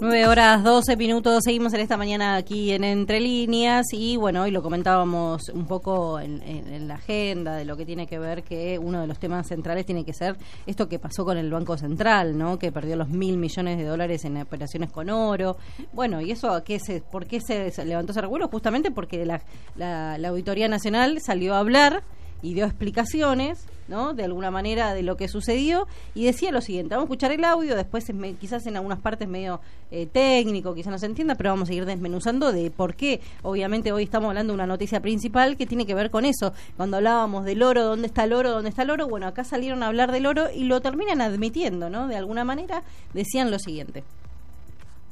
9:12, seguimos en esta mañana aquí en Entre Líneas y bueno, hoy lo comentábamos un poco en la agenda de lo que tiene que ver que uno de los temas centrales tiene que ser esto que pasó con el Banco Central, ¿no? Que perdió los $1.000 millones en operaciones con oro. Bueno, ¿y eso por qué se levantó ese revuelo? Justamente porque la Auditoría Nacional salió a hablar y dio explicaciones, ¿no? De alguna manera de lo que sucedió y decía lo siguiente. Vamos a escuchar el audio, después quizás en algunas partes medio técnico, quizás no se entienda, pero vamos a ir desmenuzando de por qué. Obviamente hoy estamos hablando de una noticia principal que tiene que ver con eso. Cuando hablábamos del oro, ¿dónde está el oro? ¿Dónde está el oro? Bueno, acá salieron a hablar del oro y lo terminan admitiendo, ¿no? De alguna manera decían lo siguiente.